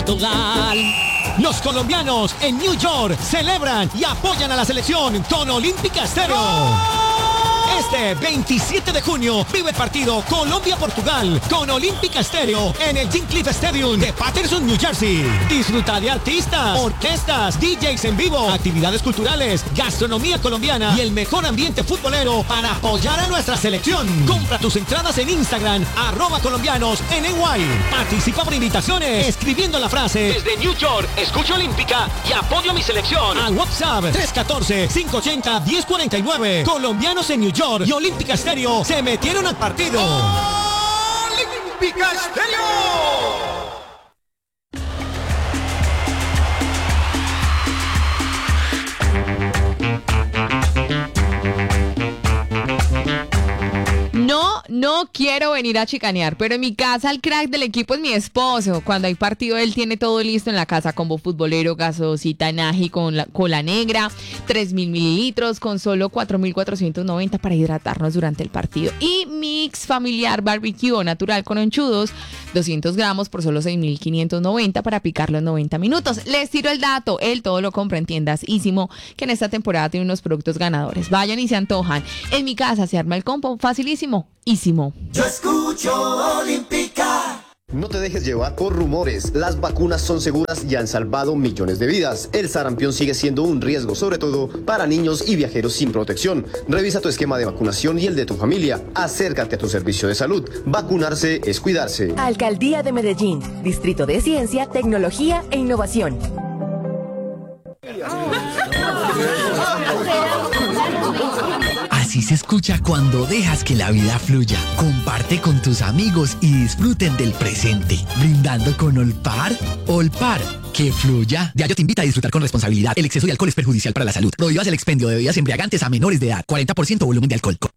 Portugal. Los colombianos en New York celebran y apoyan a la selección con Olímpica Estéreo. Este 27 de junio vive el partido Colombia-Portugal con Olímpica Estéreo en el Jim Cliff Stadium de Paterson, New Jersey. Disfruta de artistas, orquestas, DJs en vivo, actividades culturales, gastronomía colombiana y el mejor ambiente futbolero para apoyar a nuestra selección. Compra tus entradas en Instagram, @colombianosNY. Participa por invitaciones escribiendo la frase: desde New York, escucho Olímpica y apoyo a mi selección. Al WhatsApp 314-580-1049. Colombianos en New York y Olímpica Estéreo se metieron al partido. ¡Olímpica Estéreo! No quiero venir a chicanear, pero en mi casa el crack del equipo es mi esposo. Cuando hay partido, él tiene todo listo en la casa: combo futbolero, gaseosita Naji con la cola negra, 3.000 mililitros con solo 4.490 para hidratarnos durante el partido. Y mix familiar barbecue natural con enchudos, 200 gramos por solo 6.590 para picarlo en 90 minutos. Les tiro el dato: él todo lo compra en tiendas Ísimo, que en esta temporada tiene unos productos ganadores. Vayan y se antojan. En mi casa se arma el combo facilísimo. Ísimo. Yo escucho Olímpica. No te dejes llevar por rumores. Las vacunas son seguras y han salvado millones de vidas. El sarampión sigue siendo un riesgo, sobre todo para niños y viajeros sin protección. Revisa tu esquema de vacunación y el de tu familia. Acércate a tu servicio de salud. Vacunarse es cuidarse. Alcaldía de Medellín, Distrito de Ciencia, Tecnología e Innovación. Así se escucha cuando dejas que la vida fluya. Comparte con tus amigos y disfruten del presente. Brindando con Olpar. Olpar, que fluya. Diageo te invita a disfrutar con responsabilidad. El exceso de alcohol es perjudicial para la salud. Prohíbas el expendio de bebidas embriagantes a menores de edad. 40% volumen de alcohol.